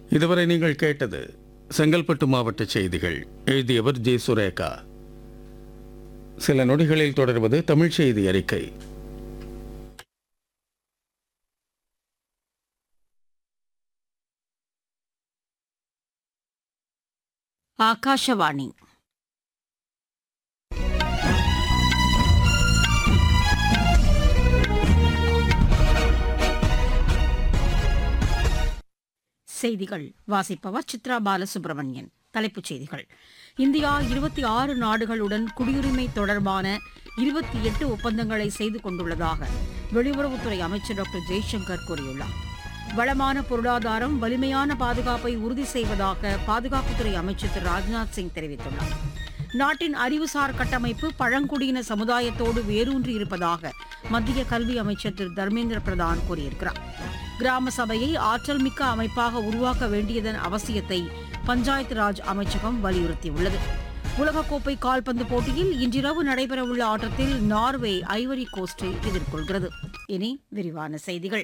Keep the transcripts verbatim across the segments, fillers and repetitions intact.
இதுவரை நீங்கள் கேட்டது செங்கல்பட்டு மாவட்ட செய்திகள். எழுதியவர் ஜே சுரேகா. சில நொடிகளில் தொடர்வது தமிழ் செய்தி அறிக்கை. ಆಕಾಶವಾಣಿ செய்திகள் வாசிப்பவர் சித்ரா பாலசுப்ரமணியன். தலைப்புச் செய்திகள். இந்தியா இருபத்தி ஆறு நாடுகளுடன் குடியுரிமை தொடர்பான இருபத்தி எட்டு ஒப்பந்தங்களை செய்து கொண்டுள்ளதாக வெளியுறவுத்துறை அமைச்சர் டாக்டர் ஜெய்சங்கர் கூறியுள்ளார். வளமான பொருளாதாரம் வலிமையான பாதுகாப்பை உறுதி செய்வதாக பாதுகாப்புத்துறை அமைச்சர் திரு ராஜ்நாத் சிங் தெரிவித்துள்ளார். நாட்டின் அறிவுசார் கட்டமைப்பு பழங்குடியின சமுதாயத்தோடு வேரூன்றி இருப்பதாக மத்திய கல்வி அமைச்சர் திரு தர்மேந்திர பிரதான் கூறியிருக்கிறார். கிராம சபையை ஆற்றல் மிக்க அமைப்பாக உருவாக்க வேண்டியதன் அவசியத்தை பஞ்சாயத்து ராஜ் அமைச்சகம் வலியுறுத்தியுள்ளது. உலகக்கோப்பை கால்பந்து போட்டியில் இன்றிரவு நடைபெறவுள்ள ஆட்டத்தில் நார்வே ஐவரி கோஸ்டை எதிர்கொள்கிறது. இனி விரிவான செய்திகள்.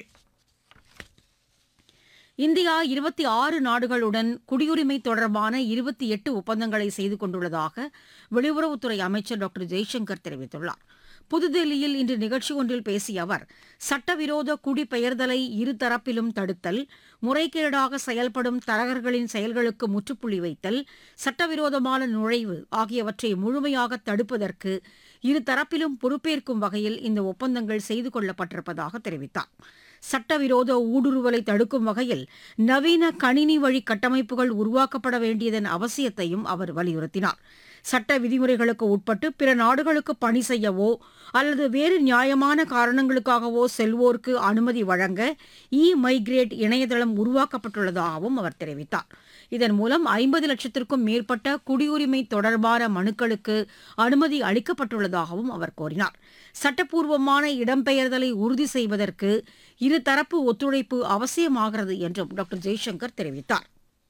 இந்தியா இருபத்தி ஆறு நாடுகளுடன் குடியுரிமை தொடர்பான இருபத்தி எட்டு ஒப்பந்தங்களை செய்து கொண்டுள்ளதாக வெளியுறவுத்துறை அமைச்சர் டாக்டர் ஜெய்சங்கர் தெரிவித்துள்ளார். புதுதில்லியில் இன்று நிகழ்ச்சி ஒன்றில் பேசிய அவர், சட்டவிரோத குடிபெயர்தலை இருதரப்பிலும் தடுத்தல், முறைகேடாக செயல்படும் தரகர்களின் செயல்களுக்கு முற்றுப்புள்ளி வைத்தல், சட்டவிரோதமான நுழைவு ஆகியவற்றை முழுமையாக தடுப்பதற்கு இருதரப்பிலும் பொறுப்பேற்கும் வகையில் இந்த ஒப்பந்தங்கள் செய்து கொள்ளப்பட்டிருப்பதாக தெரிவித்தார். சட்டவிரோத ஊடுருவலை தடுக்கும் வகையில் நவீன கணினி வழி கட்டமைப்புகள் உருவாக்கப்பட வேண்டியதன் அவசியத்தையும் அவர் வலியுறுத்தினார். சட்ட விதிமுறைகளுக்கு உட்பட்டு பிற நாடுகளுக்கு பணி செய்யவோ அல்லது வேறு நியாயமான காரணங்களுக்காகவோ செல்வோருக்கு அனுமதி வழங்க இ மைக்ரேட் இணையதளம் உருவாக்கப்பட்டுள்ளதாகவும் அவர் தெரிவித்தார். இதன் மூலம் ஐம்பது லட்சத்திற்கும் மேற்பட்ட குடியுரிமை தொடர்பான மனுக்களுக்கு அனுமதி அளிக்கப்பட்டுள்ளதாகவும் அவர் கூறினார். சட்டப்பூர்வமான இடம்பெயர்தலை உறுதி செய்வதற்கு இருதரப்பு ஒத்துழைப்பு அவசியமாகிறது என்றும் டாக்டர் ஜெய்சங்கர் தெரிவித்தார்.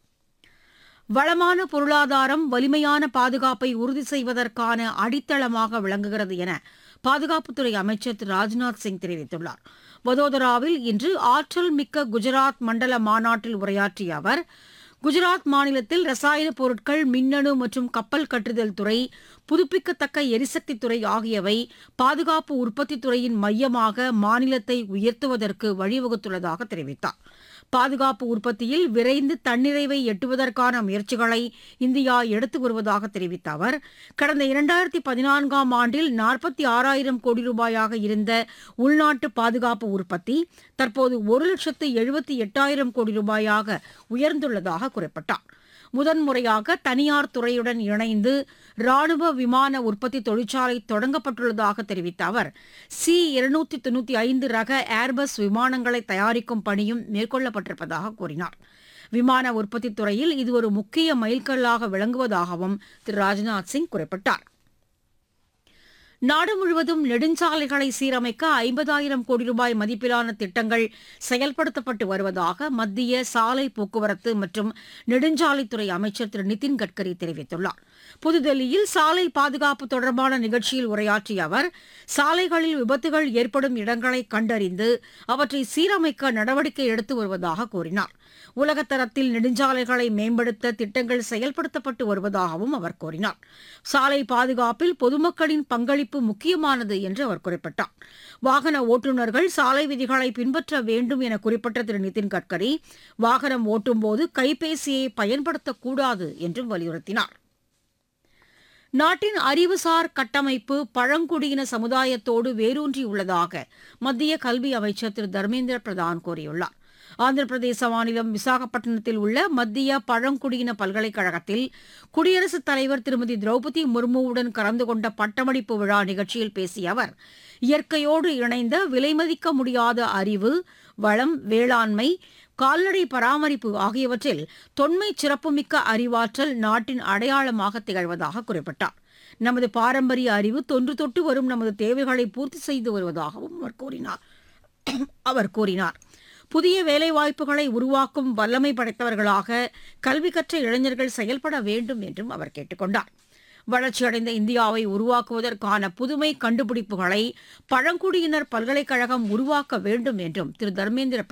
வளமான பொருளாதாரம் வலிமையான பாதுகாப்பை உறுதி செய்வதற்கான அடித்தளமாக விளங்குகிறது என பாதுகாப்புத்துறை அமைச்சர் திரு ராஜ்நாத் சிங் தெரிவித்துள்ளார். வதோதராவில் இன்று ஆற்றல் மிக்க குஜராத் மண்டல மாநாட்டில் உரையாற்றிய அவர், குஜராத் மாநிலத்தில் ரசாயன பொருட்கள், மின்னணு மற்றும் கப்பல் கட்டுதல் துறை, புதுப்பிக்கத்தக்க எரிசக்தி துறை ஆகியவை பாதுகாப்பு உற்பத்தி துறையின் மையமாக மாநிலத்தை உயர்த்துவதற்கு வழிவகுத்துள்ளதாக தெரிவித்தார். பாதுகாப்பு உற்பத்தியில் விரைந்து தன்னிறைவை எட்டுவதற்கான முயற்சிகளை இந்தியா எடுத்து வருவதாக தெரிவித்த அவர், கடந்த இரண்டாயிரத்தி பதினான்காம் ஆண்டில் நாற்பத்தி ஆறாயிரம் கோடி ரூபாயாக இருந்த உள்நாட்டு பாதுகாப்பு உற்பத்தி தற்போது ஒரு லட்சத்து எழுபத்தி எட்டாயிரம் கோடி ரூபாயாக உயர்ந்துள்ளதாக குறிப்பிட்டார். முதன்முறையாக தனியார் துறையுடன் இணைந்து ராணுவ விமான உற்பத்தி தொழிற்சாலை தொடங்கப்பட்டுள்ளதாக தெரிவித்த அவர், சி இருநூற்றி தொன்னூற்றி ஐந்து ரக ஏர்பஸ் விமானங்களை தயாரிக்கும் பணியும் மேற்கொள்ளப்பட்டிருப்பதாக கூறினார். விமான உற்பத்தி துறையில் இது ஒரு முக்கிய மைல்கல்லாக விளங்குவதாகவும் திரு ராஜ்நாத் சிங் குறிப்பிட்டார். நாடு முழுவதும் நெடுஞ்சாலைகளை சீரமைக்க ஐம்பதாயிரம் கோடி ரூபாய் மதிப்பிலான திட்டங்கள் செயல்படுத்தப்பட்டு வருவதாக மத்திய சாலை போக்குவரத்து மற்றும் நெடுஞ்சாலைத்துறை அமைச்சர் திரு நிதின் கட்கரி தெரிவித்துள்ளார். புதுதில்லியில் சாலை பாதுகாப்பு தொடர்பான நிகழ்ச்சியில் உரையாற்றிய அவர், சாலைகளில் விபத்துகள் ஏற்படும் இடங்களை கண்டறிந்து அவற்றை சீரமைக்க நடவடிக்கை எடுத்து வருவதாக கூறினார். உலகத்தரத்தில் நெடுஞ்சாலைகளை மேம்படுத்த திட்டங்கள் செயல்படுத்தப்பட்டு வருவதாகவும் அவர் கூறினார். சாலை பாதுகாப்பில் பொதுமக்களின் பங்களிப்பு முக்கியமானது என்று அவர் குறிப்பிட்டார். வாகன ஓட்டுநர்கள் சாலை விதிகளை பின்பற்ற வேண்டும் என குறிப்பிட்ட திரு நிதின் கட்கரி, வாகனம் ஓட்டும்போது கைபேசியை பயன்படுத்தக்கூடாது என்றும் வலியுறுத்தினார். நாட்டின் அறிவுசார் கட்டமைப்பு பழங்குடியின சமுதாயத்தோடு வேரூன்றியுள்ளதாக மத்திய கல்வி அமைச்சர் திரு தர்மேந்திர பிரதான் கூறியுள்ளார். ஆந்திர பிரதேச மாநிலம் விசாகப்பட்டினத்தில் உள்ள மத்திய பழங்குடியின பல்கலைக்கழகத்தில் குடியரசுத் தலைவர் திருமதி திரௌபதி முர்முவுடன் கலந்து கொண்ட பட்டமளிப்பு விழா நிகழ்ச்சியில் பேசிய அவர், இயற்கையோடு இணைந்த விலைமதிக்க முடியாத அறிவு, வளம், வேளாண்மை, கால்நடை பராமரிப்பு ஆகியவற்றில் தொன்மை சிறப்புமிக்க அறிவாற்றல் நாட்டின் அடையாளமாக திகழ்வதாக குறிப்பிட்டார். நமது பாரம்பரிய அறிவு தொன்று தொட்டு வரும் நமது தேவைகளை பூர்த்தி செய்து வருவதாகவும் அவர் கூறினார். அவர் கூறினார் புதிய வேலைவாய்ப்புகளை உருவாக்கும் வல்லமை படைத்தவர்களாக கல்வி கற்ற இளைஞர்கள் செயல்பட வேண்டும் என்றும் அவர் கேட்டுக் கொண்டார். வளர்ச்சியடைந்த இந்தியாவை உருவாக்குவதற்கான புதுமை கண்டுபிடிப்புகளை பழங்குடியினர் பல்கலைக்கழகம் உருவாக்க வேண்டும் என்றும் திரு தர்மேந்திர